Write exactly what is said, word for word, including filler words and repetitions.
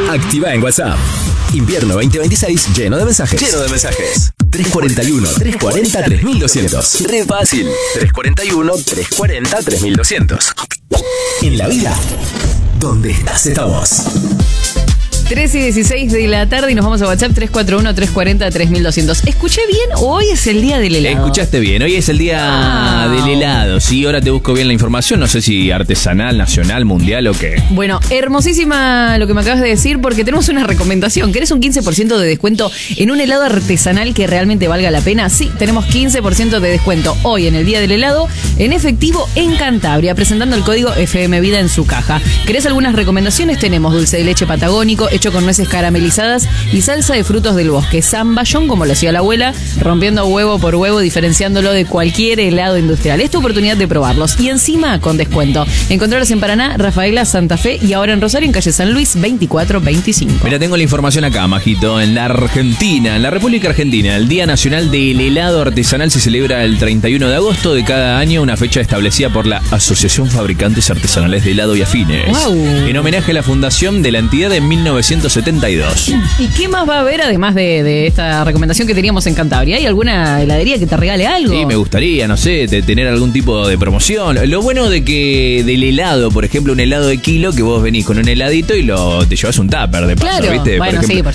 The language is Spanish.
Activa en WhatsApp. Invierno veinte veintiséis lleno de mensajes. Lleno de mensajes. tres cuarenta y uno, tres cuarenta, tres mil doscientos. Re fácil. tres cuarenta y uno, tres cuarenta, tres mil doscientos. En la vida, donde estás, estamos. tres y dieciséis de la tarde y nos vamos a WhatsApp tres cuatro uno, tres cuarenta, tres mil doscientos. ¿Escuché bien o hoy es el día del helado? Escuchaste bien, hoy es el día wow. del helado. Sí, ahora te busco bien la información, no sé si artesanal, nacional, mundial o qué. Bueno, hermosísima lo que me acabas de decir porque tenemos una recomendación. ¿Querés un quince por ciento de descuento en un helado artesanal que realmente valga la pena? Sí, tenemos quince por ciento de descuento hoy en el día del helado en efectivo en Cantabria, presentando el código F M Vida en su caja. ¿Querés algunas recomendaciones? Tenemos dulce de leche patagónico, hecho con nueces caramelizadas y salsa de frutos del bosque, zamballón como lo hacía la abuela, rompiendo huevo por huevo, diferenciándolo de cualquier helado industrial. Es tu oportunidad de probarlos y encima con descuento. Encontrarlos en Paraná, Rafaela, Santa Fe y ahora en Rosario, en calle San Luis veinticuatro veinticinco. Mira, tengo la información acá, Majito. En la Argentina, en la República Argentina, el Día Nacional del Helado Artesanal se celebra el treinta y uno de agosto de cada año, una fecha establecida por la Asociación Fabricantes Artesanales de Helado y Afines. Wow. En homenaje a la fundación de la entidad en mil novecientos setenta y dos. ¿Y qué más va a haber además de, de esta recomendación que teníamos en Cantabria? ¿Hay alguna heladería que te regale algo? Sí, me gustaría, no sé, de tener algún tipo de promoción. Lo bueno de que del helado, por ejemplo, un helado de kilo, que vos venís con un heladito y lo te llevas un tupper de paso, claro. ¿viste? Bueno, por ejemplo, sí, por